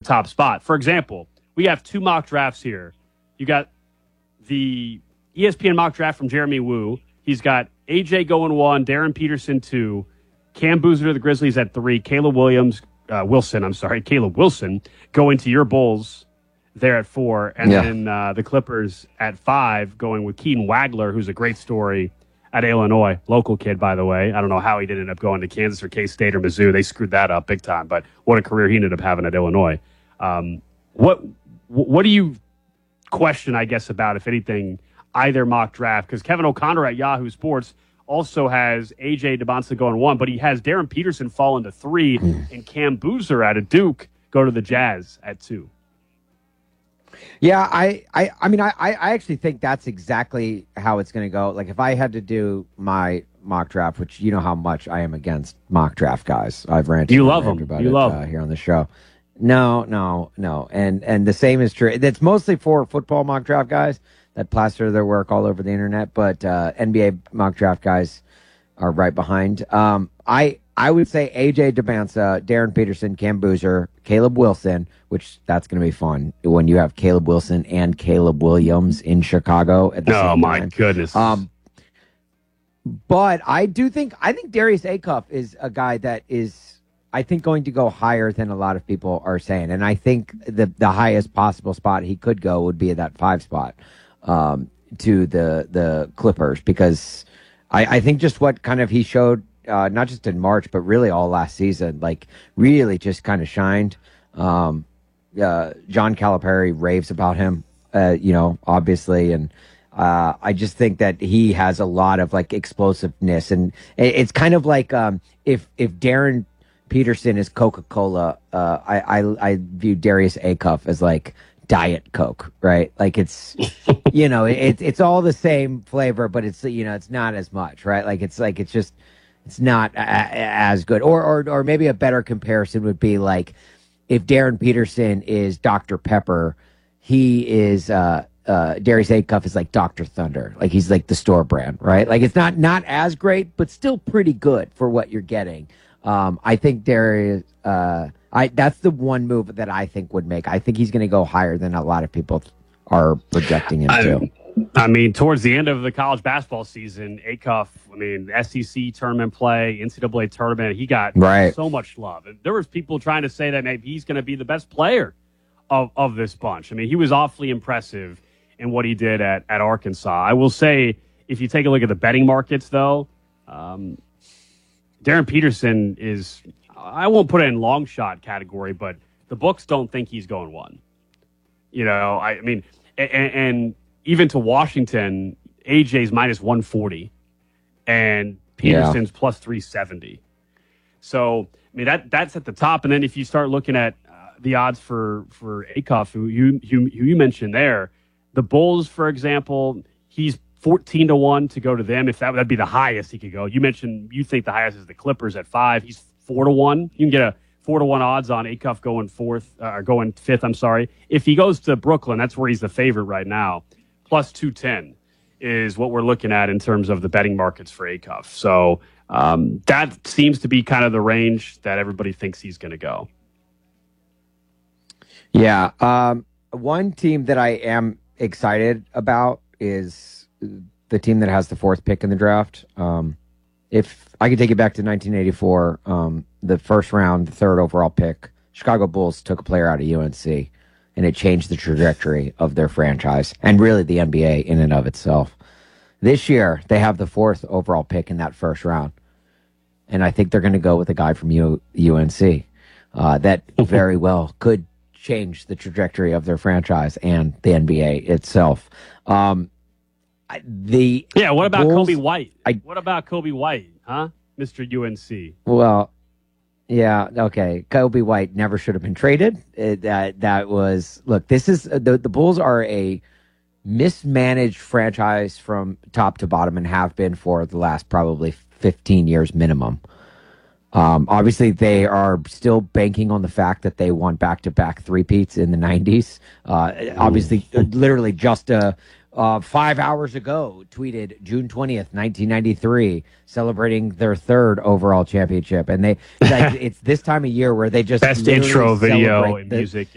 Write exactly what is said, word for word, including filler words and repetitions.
top spot. For example, we have two mock drafts here. You got the E S P N mock draft from Jeremy Woo. He's got A J going one, Darren Peterson two, Cam Boozer to the Grizzlies at three, Caleb Williams, uh, Wilson, I'm sorry, Caleb Wilson going to your Bulls there at four, and yeah. then uh, the Clippers at five going with Keaton Wagler, who's a great story at Illinois, local kid, by the way. I don't know how he did end up going to Kansas or K-State or Mizzou. They screwed that up big time, but what a career he ended up having at Illinois. Um, what what do you question, I guess, about, if anything, either mock draft? Because Kevin O'Connor at Yahoo Sports also has A J DeBonsa going one, but he has Darren Peterson falling to three and Cam Boozer out of Duke go to the Jazz at two. Yeah, I, I, I mean, I, I actually think that's exactly how it's going to go. Like, if I had to do my mock draft, which you know how much I am against mock draft guys, I've ranted. You love them. About you it, love uh, here on the show. No, no, no, and and the same is true. That's mostly for football mock draft guys that plaster their work all over the internet, but uh, N B A mock draft guys are right behind. Um, I. I would say A J DeBonsa, Darren Peterson, Cam Boozer, Caleb Wilson, which that's going to be fun when you have Caleb Wilson and Caleb Williams in Chicago at the oh, same my time. goodness. Um, but I do think I think Darius Acuff is a guy that is, I think, going to go higher than a lot of people are saying, and I think the the highest possible spot he could go would be that five spot um, to the the Clippers, because I, I think just what kind of he showed. Uh, not just in March, but really all last season, like really just kind of shined. Um, uh, John Calipari raves about him, uh, you know, obviously. And uh, I just think that he has a lot of like explosiveness. And it's kind of like um, if if Darren Peterson is Coca-Cola, uh, I, I, I view Darius Acuff as like Diet Coke, right? Like it's, you know, it, it's all the same flavor, but it's, you know, it's not as much, right? Like it's like, it's just, it's not a, a, as good. Or, or or maybe a better comparison would be like if Darren Peterson is Doctor Pepper, he is uh, uh, Darius Acuff is like Doctor Thunder. Like he's like the store brand, right? Like it's not not as great, but still pretty good for what you're getting. Um, I think Darius, uh, I that's the one move that I think would make. I think he's going to go higher than a lot of people are projecting him to. I mean, towards the end of the college basketball season, Acuff, I mean, S E C tournament play, N C double A tournament, he got right. so much love. There was people trying to say that maybe he's going to be the best player of, of this bunch. I mean, he was awfully impressive in what he did at, at Arkansas. I will say, if you take a look at the betting markets, though, um, Darren Peterson is, I won't put it in long shot category, but the books don't think he's going one. You know, I, I mean, and, and even to Washington, A J's minus one forty and Peterson's yeah. plus three seventy. So, I mean, that that's at the top. And then if you start looking at uh, the odds for, for Acuff, who you, who you mentioned there, the Bulls, for example, he's fourteen to one to go to them. If that would be the highest he could go. You mentioned you think the highest is the Clippers at five. He's four to one. You can get a four to one odds on Acuff going fourth, uh, or going fifth, I'm sorry. If he goes to Brooklyn, that's where he's the favorite right now. Plus two ten is what we're looking at in terms of the betting markets for Acuff. So um, that seems to be kind of the range that everybody thinks he's going to go. Yeah. Um, one team that I am excited about is the team that has the fourth pick in the draft. Um, if I could take you back to nineteen eighty-four, um, the first round, the third overall pick, Chicago Bulls took a player out of U N C. And it changed the trajectory of their franchise and really the N B A in and of itself. This year, they have the fourth overall pick in that first round. And I think they're going to go with a guy from U- UNC uh, that very well could change the trajectory of their franchise and the N B A itself. Um, the Yeah, what about Bulls, Kobe White? I, what about Kobe White, huh, Mister U N C? Well, yeah, okay. Kobe White never should have been traded. It, that that was look. This is the the Bulls are a mismanaged franchise from top to bottom and have been for the last probably fifteen years minimum. Um, obviously, they are still banking on the fact that they won back to back three-peats in the nineties. Uh, obviously, literally just a. Uh, five hours ago, tweeted June twentieth, nineteen ninety-three, celebrating their third overall championship. And they, like, it's this time of year where they just best intro video and the, music.